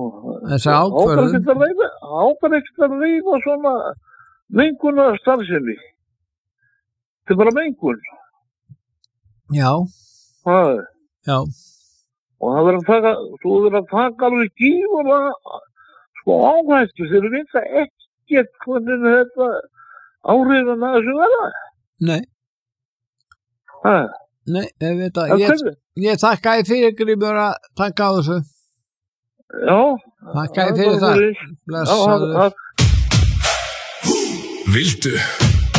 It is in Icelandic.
Þessi ákvörðun. Ákvörðun ekkert að reyfa svona mengunar starfsemi. Þetta bara mengun. Já. Já. Og það verður að taka alveg gífurlega áhættu þegar við vita ekkert hvernig þetta áhrifin að þessu verða. Nei. Nei, ég veit að ég þakka þér fyrir Grímur að taka á þessu. Já. Þakka þér fyrir það. Blessaður. Viltu